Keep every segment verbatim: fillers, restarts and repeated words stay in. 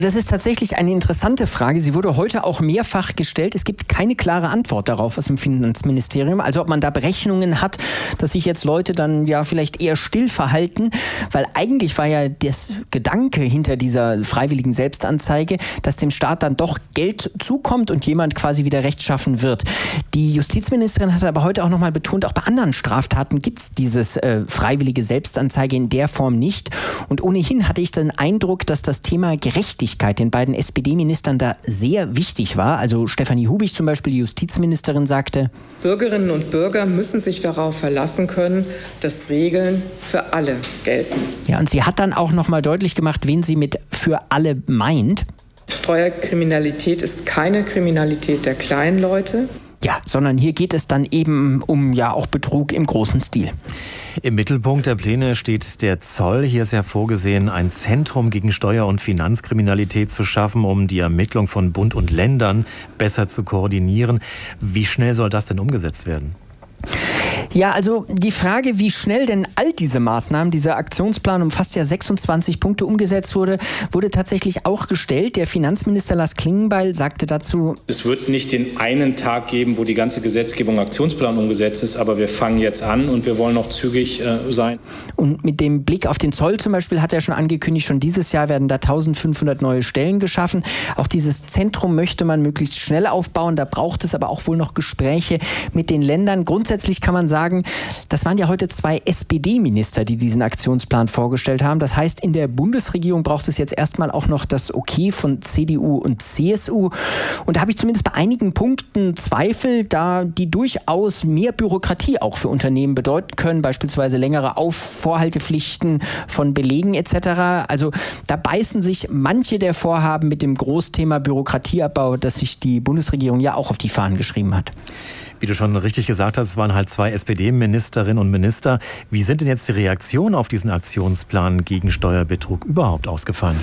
Das ist tatsächlich eine interessante Frage. Sie wurde heute auch mehrfach gestellt. Es gibt keine klare Antwort darauf aus dem Finanzministerium. Also ob man da Berechnungen hat, dass sich jetzt Leute dann ja vielleicht eher still verhalten. Weil eigentlich war ja das Gedanke hinter dieser freiwilligen Selbstanzeige, dass dem Staat dann doch Geld zukommt und jemand quasi wieder rechtschaffen wird. Die Justizministerin hat aber heute auch nochmal betont, auch bei anderen Straftaten gibt es dieses äh, freiwillige Selbstanzeige in der Form nicht. Und ohnehin hatte ich den Eindruck, dass das Thema Gerechtigkeit den beiden S P D-Ministern da sehr wichtig war. Also Stefanie Hubich zum Beispiel, die Justizministerin, sagte: Bürgerinnen und Bürger müssen sich darauf verlassen können, dass Regeln für alle gelten. Ja, und sie hat dann auch noch mal deutlich gemacht, wen sie mit für alle meint. Steuerkriminalität ist keine Kriminalität der kleinen Leute. Ja, sondern hier geht es dann eben um ja auch Betrug im großen Stil. Im Mittelpunkt der Pläne steht der Zoll. Hier ist ja vorgesehen, ein Zentrum gegen Steuer- und Finanzkriminalität zu schaffen, um die Ermittlung von Bund und Ländern besser zu koordinieren. Wie schnell soll das denn umgesetzt werden? Ja, also die Frage, wie schnell denn all diese Maßnahmen, dieser Aktionsplan umfasst ja sechsundzwanzig Punkte, umgesetzt wurde, wurde tatsächlich auch gestellt. Der Finanzminister Lars Klingbeil sagte dazu: Es wird nicht den einen Tag geben, wo die ganze Gesetzgebung Aktionsplan umgesetzt ist, aber wir fangen jetzt an und wir wollen auch zügig äh, sein. Und mit dem Blick auf den Zoll zum Beispiel hat er schon angekündigt, schon dieses Jahr werden da eintausendfünfhundert neue Stellen geschaffen. Auch dieses Zentrum möchte man möglichst schnell aufbauen. Da braucht es aber auch wohl noch Gespräche mit den Ländern. Grundsätzlich kann man sagen, das waren ja heute zwei S P D-Minister, die diesen Aktionsplan vorgestellt haben. Das heißt, in der Bundesregierung braucht es jetzt erstmal auch noch das Okay von C D U und C S U. Und da habe ich zumindest bei einigen Punkten Zweifel, da die durchaus mehr Bürokratie auch für Unternehmen bedeuten können, beispielsweise längere Auf- Vorhaltepflichten von Belegen et cetera. Also da beißen sich manche der Vorhaben mit dem Großthema Bürokratieabbau, das sich die Bundesregierung ja auch auf die Fahnen geschrieben hat. Wie du schon richtig gesagt hast, es waren halt zwei S P D-Ministerinnen und Minister. Wie sind denn jetzt die Reaktionen auf diesen Aktionsplan gegen Steuerbetrug überhaupt ausgefallen?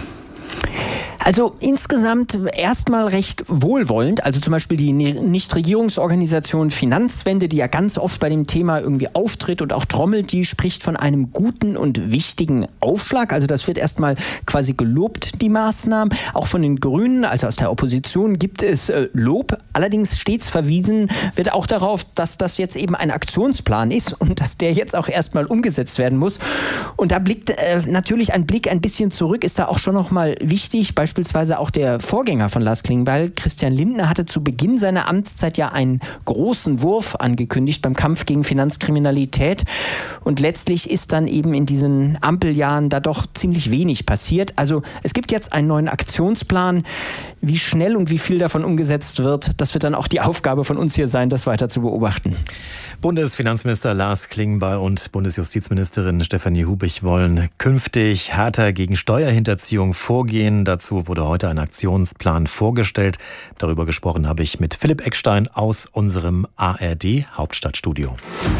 Also insgesamt erstmal recht wohlwollend. Also zum Beispiel die Nichtregierungsorganisation Finanzwende, die ja ganz oft bei dem Thema irgendwie auftritt und auch trommelt, die spricht von einem guten und wichtigen Aufschlag. Also das wird erstmal quasi gelobt, die Maßnahmen. Auch von den Grünen, also aus der Opposition, gibt es äh, Lob. Allerdings stets verwiesen wird auch darauf, dass das jetzt eben ein Aktionsplan ist und dass der jetzt auch erstmal umgesetzt werden muss. Und da blickt äh, natürlich ein Blick ein bisschen zurück, ist da auch schon nochmal wichtig. Beispielsweise auch der Vorgänger von Lars Klingbeil, Christian Lindner, hatte zu Beginn seiner Amtszeit ja einen großen Wurf angekündigt beim Kampf gegen Finanzkriminalität. Und letztlich ist dann eben in diesen Ampeljahren da doch ziemlich wenig passiert. Also es gibt jetzt einen neuen Aktionsplan. Wie schnell und wie viel davon umgesetzt wird, das wird dann auch die Aufgabe von uns hier sein, das weiter zu beobachten. Bundesfinanzminister Lars Klingbeil und Bundesjustizministerin Stefanie Hubich wollen künftig härter gegen Steuerhinterziehung vorgehen. Dazu wurde heute ein Aktionsplan vorgestellt. Darüber gesprochen habe ich mit Philipp Eckstein aus unserem A R D-Hauptstadtstudio.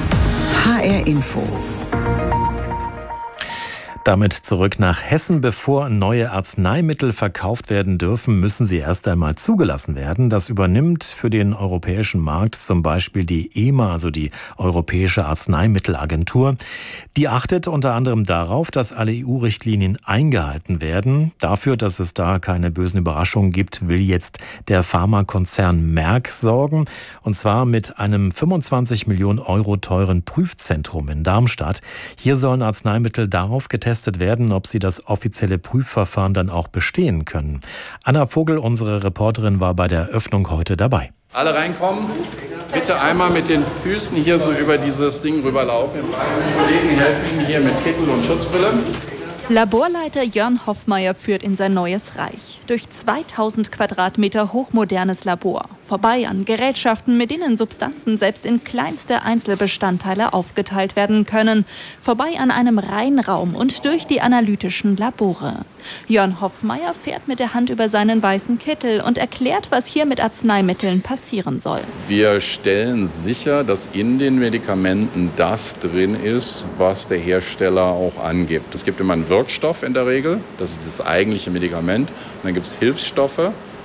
H R Info. Damit zurück nach Hessen. Bevor neue Arzneimittel verkauft werden dürfen, müssen sie erst einmal zugelassen werden. Das übernimmt für den europäischen Markt zum Beispiel die E M A, also die Europäische Arzneimittelagentur. Die achtet unter anderem darauf, dass alle E U-Richtlinien eingehalten werden. Dafür, dass es da keine bösen Überraschungen gibt, will jetzt der Pharmakonzern Merck sorgen. Und zwar mit einem fünfundzwanzig Millionen Euro teuren Prüfzentrum in Darmstadt. Hier sollen Arzneimittel darauf getestet werden, ob sie das offizielle Prüfverfahren dann auch bestehen können. Anna Vogel, unsere Reporterin, war bei der Eröffnung heute dabei. Alle reinkommen. Bitte einmal mit den Füßen hier so über dieses Ding rüberlaufen. Die Kollegen helfen Ihnen hier mit Kittel und Schutzbrille. Laborleiter Jörn Hoffmeier führt in sein neues Reich. Durch zweitausend Quadratmeter hochmodernes Labor. Vorbei an Gerätschaften, mit denen Substanzen selbst in kleinste Einzelbestandteile aufgeteilt werden können. Vorbei an einem Reinraum und durch die analytischen Labore. Jörn Hoffmeier fährt mit der Hand über seinen weißen Kittel und erklärt, was hier mit Arzneimitteln passieren soll. Wir stellen sicher, dass in den Medikamenten das drin ist, was der Hersteller auch angibt. Es gibt immer einen Wirkstoff in der Regel, das ist das eigentliche Medikament. Und dann gibt es Hilfsstoffe,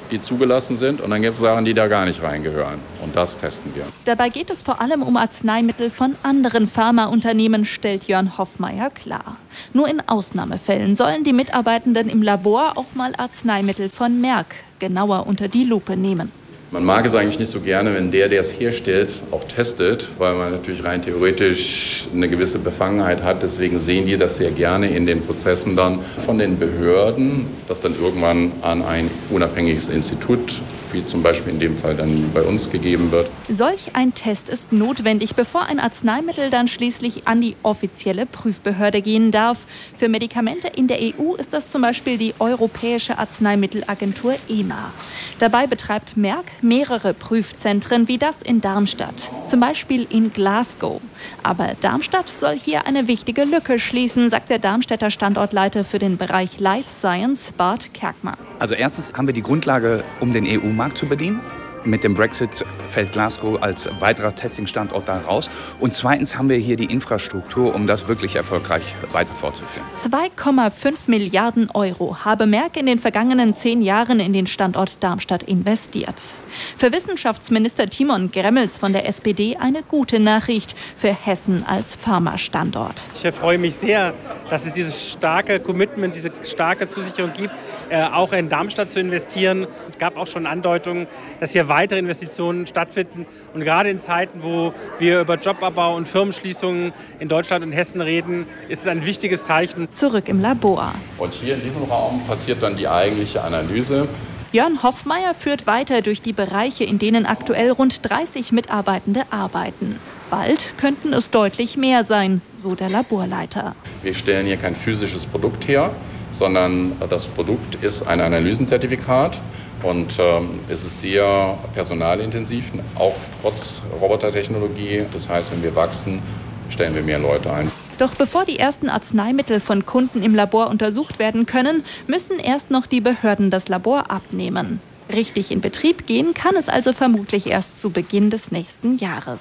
die zugelassen sind. Und dann gibt es Sachen, die da gar nicht reingehören. Und das testen wir. Dabei geht es vor allem um Arzneimittel von anderen Pharmaunternehmen, stellt Jörn Hoffmeier klar. Nur in Ausnahmefällen sollen die Mitarbeitenden im Labor auch mal Arzneimittel von Merck genauer unter die Lupe nehmen. Man mag es eigentlich nicht so gerne, wenn der, der es herstellt, auch testet, weil man natürlich rein theoretisch eine gewisse Befangenheit hat. Deswegen sehen die das sehr gerne in den Prozessen dann von den Behörden, das dann irgendwann an ein unabhängiges Institut, wie zum Beispiel in dem Fall dann bei uns gegeben wird. Solch ein Test ist notwendig, bevor ein Arzneimittel dann schließlich an die offizielle Prüfbehörde gehen darf. Für Medikamente in der E U ist das zum Beispiel die Europäische Arzneimittelagentur E M A. Dabei betreibt Merck mehrere Prüfzentren wie das in Darmstadt, zum Beispiel in Glasgow. Aber Darmstadt soll hier eine wichtige Lücke schließen, sagt der Darmstädter Standortleiter für den Bereich Life Science, Bart Kerkmann. Also erstens haben wir die Grundlage, um den E U-Markt zu bedienen. Mit dem Brexit fällt Glasgow als weiterer Testingstandort da raus. Und zweitens haben wir hier die Infrastruktur, um das wirklich erfolgreich weiter fortzuführen. zwei Komma fünf Milliarden Euro habe Merck in den vergangenen zehn Jahren in den Standort Darmstadt investiert. Für Wissenschaftsminister Timon Gremmels von der S P D eine gute Nachricht für Hessen als Pharmastandort. Ich freue mich sehr, dass es dieses starke Commitment, diese starke Zusicherung gibt, auch in Darmstadt zu investieren. Es gab auch schon Andeutungen, dass hier weitere Investitionen stattfinden. Und gerade in Zeiten, wo wir über Jobabbau und Firmenschließungen in Deutschland und Hessen reden, ist es ein wichtiges Zeichen. Zurück im Labor. Und hier in diesem Raum passiert dann die eigentliche Analyse. Jörn Hoffmeier führt weiter durch die Bereiche, in denen aktuell rund dreißig Mitarbeitende arbeiten. Bald könnten es deutlich mehr sein, so der Laborleiter. Wir stellen hier kein physisches Produkt her, sondern das Produkt ist ein Analysenzertifikat. Und ähm, es ist sehr personalintensiv, auch trotz Robotertechnologie. Das heißt, wenn wir wachsen, stellen wir mehr Leute ein. Doch bevor die ersten Arzneimittel von Kunden im Labor untersucht werden können, müssen erst noch die Behörden das Labor abnehmen. Richtig in Betrieb gehen kann es also vermutlich erst zu Beginn des nächsten Jahres.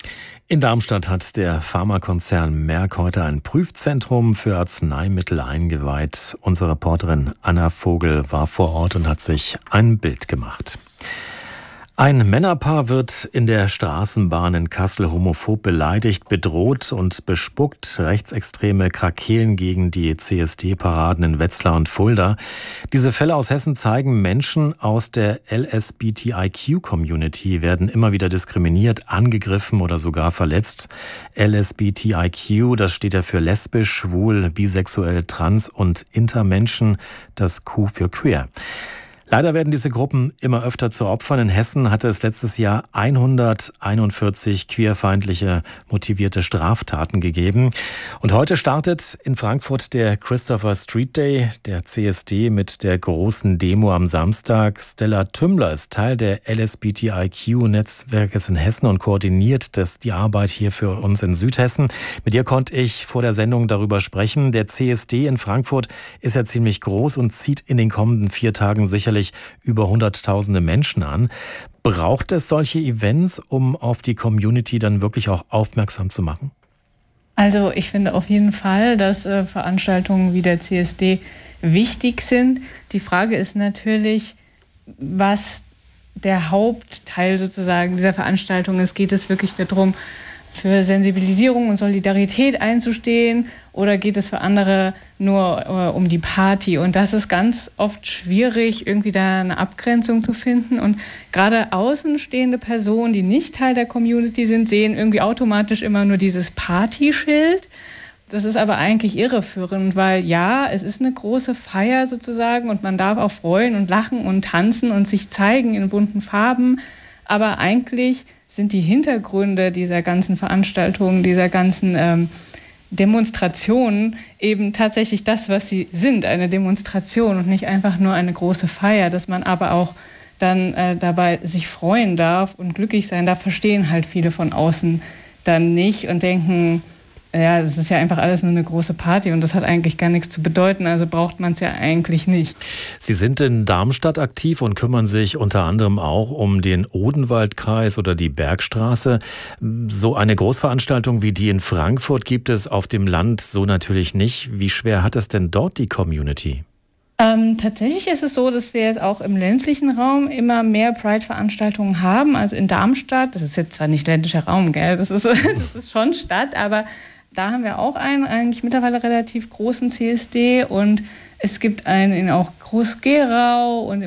In Darmstadt hat der Pharmakonzern Merck heute ein Prüfzentrum für Arzneimittel eingeweiht. Unsere Reporterin Anna Vogel war vor Ort und hat sich ein Bild gemacht. Ein Männerpaar wird in der Straßenbahn in Kassel homophob beleidigt, bedroht und bespuckt. Rechtsextreme krakeelen gegen die C S D-Paraden in Wetzlar und Fulda. Diese Fälle aus Hessen zeigen, Menschen aus der L S B T I Q-Community werden immer wieder diskriminiert, angegriffen oder sogar verletzt. L S B T I Q, das steht ja für lesbisch, schwul, bisexuell, trans und intermenschen, das Q für queer. Leider werden diese Gruppen immer öfter zu Opfern. In Hessen hatte es letztes Jahr hunderteinundvierzig queerfeindliche motivierte Straftaten gegeben. Und heute startet in Frankfurt der Christopher Street Day der C S D mit der großen Demo am Samstag. Stella Tümmler ist Teil der L S B T I Q-Netzwerkes in Hessen und koordiniert das, die Arbeit hier für uns in Südhessen. Mit ihr konnte ich vor der Sendung darüber sprechen. Der C S D in Frankfurt ist ja ziemlich groß und zieht in den kommenden vier Tagen sicherlich über hunderttausende Menschen an. Braucht es solche Events, um auf die Community dann wirklich auch aufmerksam zu machen? Also ich finde auf jeden Fall, dass äh, Veranstaltungen wie der C S D wichtig sind. Die Frage ist natürlich, was der Hauptteil sozusagen dieser Veranstaltung ist. Geht es wirklich darum, für Sensibilisierung und Solidarität einzustehen, oder geht es für andere nur äh, um die Party? Und das ist ganz oft schwierig, irgendwie da eine Abgrenzung zu finden. Und gerade außenstehende Personen, die nicht Teil der Community sind, sehen irgendwie automatisch immer nur dieses Partyschild. Das ist aber eigentlich irreführend, weil ja, es ist eine große Feier sozusagen und man darf auch freuen und lachen und tanzen und sich zeigen in bunten Farben. Aber eigentlich sind die Hintergründe dieser ganzen Veranstaltungen, dieser ganzen ähm, Demonstrationen eben tatsächlich das, was sie sind, eine Demonstration und nicht einfach nur eine große Feier, dass man aber auch dann äh, dabei sich freuen darf und glücklich sein darf, verstehen halt viele von außen dann nicht und denken, ja, es ist ja einfach alles nur eine große Party und das hat eigentlich gar nichts zu bedeuten, also braucht man es ja eigentlich nicht. Sie sind in Darmstadt aktiv und kümmern sich unter anderem auch um den Odenwaldkreis oder die Bergstraße. So eine Großveranstaltung wie die in Frankfurt gibt es auf dem Land so natürlich nicht. Wie schwer hat es denn dort die Community? Ähm, tatsächlich ist es so, dass wir jetzt auch im ländlichen Raum immer mehr Pride-Veranstaltungen haben. Also in Darmstadt, das ist jetzt zwar nicht ländlicher Raum, gell, das ist, das ist schon Stadt, aber da haben wir auch einen eigentlich mittlerweile relativ großen C S D und es gibt einen in auch Groß-Gerau und